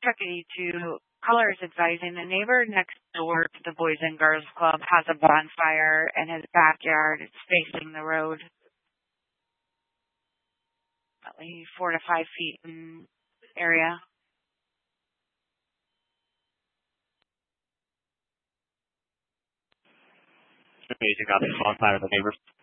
Truck 82, caller is advising the neighbor next door to the Boys and Girls Club has a bonfire in his backyard. It's facing the road, at least 4 to 5 feet in area. Amazing, got this bonfire, the neighbors.